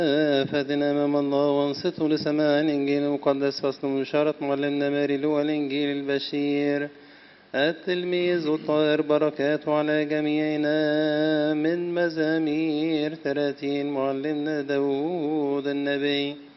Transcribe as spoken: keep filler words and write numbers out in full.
فاتنا أمام الله وانصتوا لسماع الإنجيل المقدس. فصل من بشارة معلمنا ماري لوقا الإنجيل البشير التلميذ الطاهر، بركاته على جميعنا. من مزامير ثلاثين معلمنا داود النبي.